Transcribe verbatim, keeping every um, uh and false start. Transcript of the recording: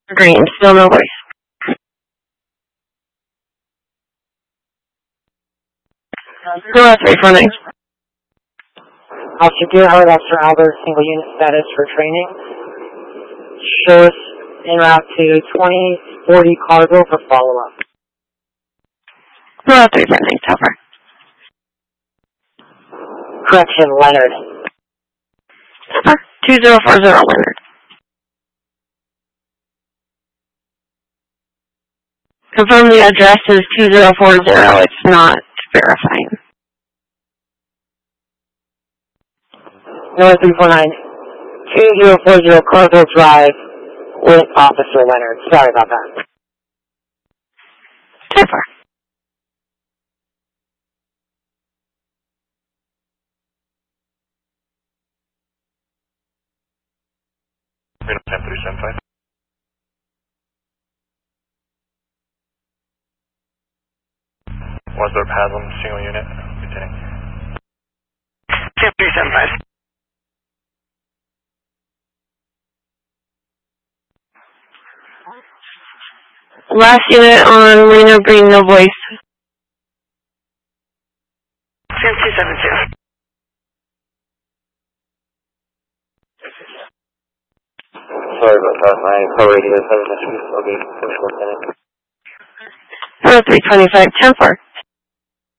Green, still no voice. Hello, three four nine. Officer Deer Howard, Officer Albert, single unit status for training. Show us en route to twenty forty Cargill for follow-up. Hello, three four nine, Topper. Correction, Leonard. Topper, two zero four zero, Leonard. Confirm the address is two zero four zero. It's not verifying. North three four nine, two zero four zero Cargill Drive with Officer Leonard. Sorry about that. Topper. ten three seven five. Wasdorp Haslam, single unit, Lieutenant. ten three seven five. Last unit on Reno Green, no voice. ten two seven two. Sorry about that. My call radio is having issues. I'll be Lieutenant. Hello, three twenty-five, ten four.